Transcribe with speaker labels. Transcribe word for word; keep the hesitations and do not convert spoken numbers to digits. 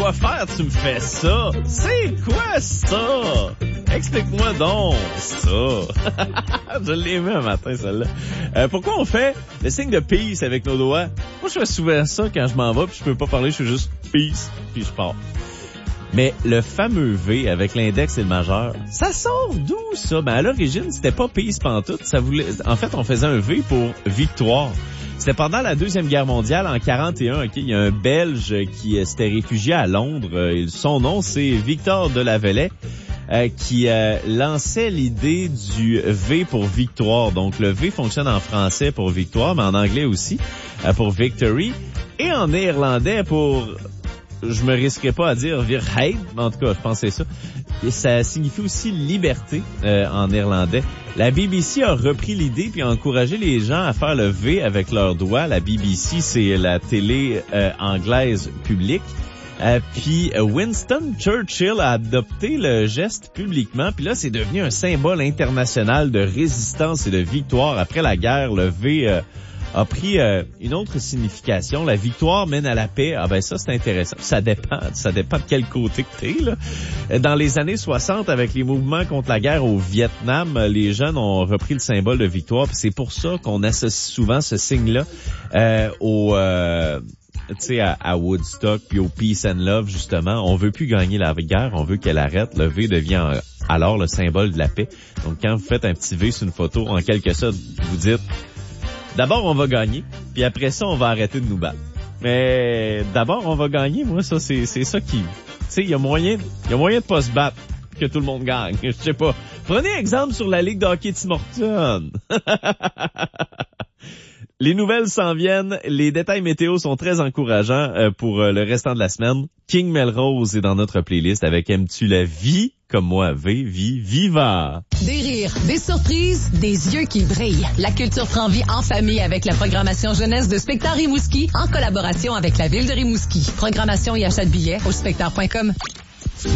Speaker 1: quoi faire, tu me fais ça. C'est quoi ça? Explique-moi donc ça. Je l'ai aimé un matin, celle-là. Euh, pourquoi on fait le signe de peace avec nos doigts? Moi, je fais souvent ça quand je m'en vais, puis je peux pas parler, je fais juste peace, puis je pars. Mais le fameux V avec l'index et le majeur, ça sort d'où ça? Ben à l'origine, c'était pas peace pantoute, ça voulait. En fait, on faisait un V pour victoire. C'était pendant la Deuxième Guerre mondiale, en quarante et un, ok, il y a un Belge qui euh, s'était réfugié à Londres. Euh, son nom, c'est Victor Delavellet, euh, qui euh, lançait l'idée du V pour victoire. Donc, le V fonctionne en français pour victoire, mais en anglais aussi, euh, pour victory, et en néerlandais pour... Je me risquerais pas à dire Virheid, mais en tout cas, je pensais ça. Et ça signifie aussi liberté euh, en néerlandais. La B B C a repris l'idée puis a encouragé les gens à faire le V avec leurs doigts. La B B C, c'est la télé euh, anglaise publique. Euh, puis Winston Churchill a adopté le geste publiquement. Puis là, c'est devenu un symbole international de résistance et de victoire. Après la guerre, le V... Euh, a pris euh, une autre signification. La victoire mène à la paix. Ah ben ça, c'est intéressant. Ça dépend. Ça dépend de quel côté que t'es, là. Dans les années soixante, avec les mouvements contre la guerre au Vietnam, les jeunes ont repris le symbole de victoire. Puis c'est pour ça qu'on associe souvent ce signe-là euh, au... Euh, tu sais, à, à Woodstock puis au Peace and Love, justement. On veut plus gagner la guerre, on veut qu'elle arrête. Le V devient alors le symbole de la paix. Donc, quand vous faites un petit V sur une photo, en quelque sorte, vous dites... D'abord, on va gagner, puis après ça, on va arrêter de nous battre. Mais d'abord, on va gagner, moi, ça, c'est c'est ça qui... Tu sais, il y a moyen il y a moyen de pas se battre, que tout le monde gagne. Je sais pas. Prenez exemple sur la Ligue de hockey Tim Hortons. Les nouvelles s'en viennent. Les détails météo sont très encourageants euh, pour euh, le restant de la semaine. King Melrose est dans notre playlist avec Aimes-tu la vie? Comme moi, V, vie, viva!
Speaker 2: Des rires, des surprises, des yeux qui brillent. La culture prend vie en famille avec la programmation jeunesse de Spectacle Rimouski en collaboration avec la ville de Rimouski. Programmation et achat de billets au spectacle point com.